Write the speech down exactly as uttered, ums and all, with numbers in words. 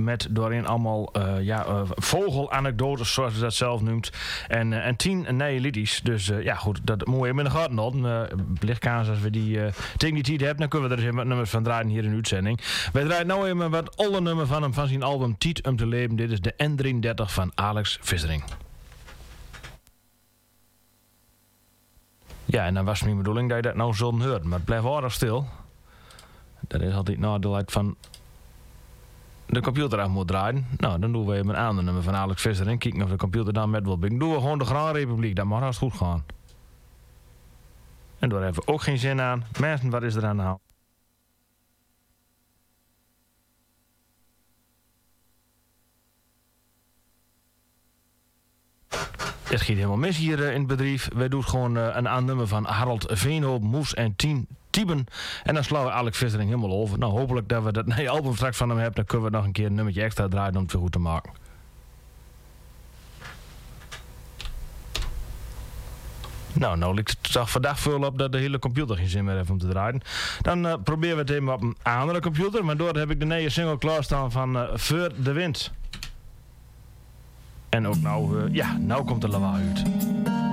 met doorin allemaal uh, ja, uh, vogelanekdotes, zoals ze dat zelf noemt. En, uh, en tien nieuwe liedjes. Dus uh, ja, goed, dat moet je even in de gaten houden. Uh, Lichtkaans, als we die uh, tegen die tijd hebben, dan kunnen we er eens even wat nummers van draaien hier in de uitzending. Wij draaien nou even wat oude nummer van hem van zijn album Tijd om te leven. Dit is de N drieëndertig van Alex Vissering. Ja, en dan was mijn bedoeling dat je dat nou zult horen, maar het blijft aardig stil. Dat is altijd nadeel uit van de computer af moet draaien. Nou, dan doen we even een ander nummer van Alex Vissering. Kijken of de computer dan met wil binnen. Doen we gewoon de Grand Republiek, dat mag haast goed gaan. En daar hebben we ook geen zin aan. Mensen, wat is er aan de hand? Het gaat helemaal mis hier uh, in het bedrijf. Wij doen gewoon uh, een ander nummer van Harold Veenhoop, Moes en Tien Tieben. En dan slaan we Alex Vissering helemaal over. Nou, hopelijk dat we dat nee, album straks van hem hebben. Dan kunnen we nog een keer een nummertje extra draaien om het weer goed te maken. Nou, nou lijkt het toch vandaag veel op dat de hele computer geen zin meer heeft om te draaien. Dan uh, proberen we het even op een andere computer. Maar door heb ik de nieuwe single klaarstaan van uh, Voor de Wind. En ook nou, uh, ja, nou komt de lawaai uit.